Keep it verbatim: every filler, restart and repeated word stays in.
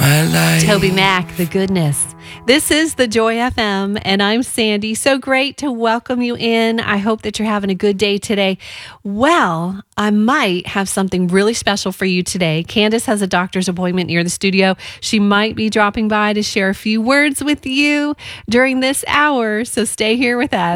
my life. Toby Mac, The Goodness. This is the Joy F M, and I'm Sandy. So great to welcome you in. I hope that you're having a good day today. Well, I might have something really special for you today. Candace has a doctor's appointment near the studio. She might be dropping by to share a few words with you during this hour, so stay here with us.